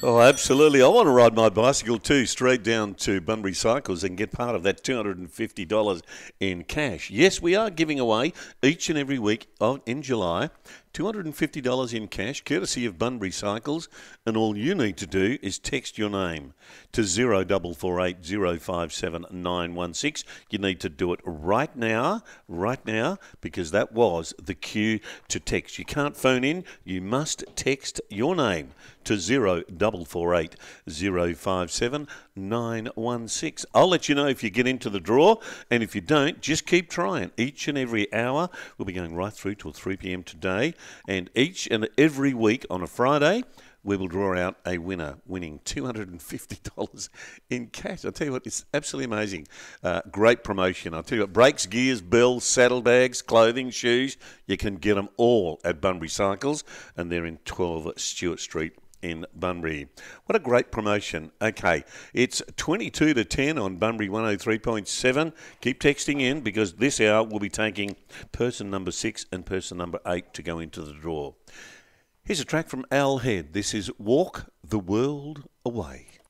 Oh, absolutely. I want to ride my bicycle too, straight down to Bunbury Cycles and get part of that $250 in cash. Yes, we are giving away each and every week in July $250 in cash, courtesy of Bunbury Cycles, and all you need to do is text your name to 0448 057 916. You need to do it right now, because that was the cue to text. You can't phone in, you must text your name to 0448 057 916. I'll let you know if you get into the draw, and if you don't, just keep trying. Each and every hour, we'll be going right through till 3 p.m. today, and each and every week on a Friday, we will draw out a winner winning $250 in cash. I'll tell you what, it's absolutely amazing. Great promotion. I'll tell you what, brakes, gears, bells, saddlebags, clothing, shoes, you can get them all at Bunbury Cycles, and they're in 12 Stewart Street in Bunbury. What a great promotion. Okay, it's 22 to 10 on Bunbury 103.7. Keep texting in, because this hour we'll be taking person number 6 and person number 8 to go into the draw. Here's a track from Al Head. This is Walk the World Away.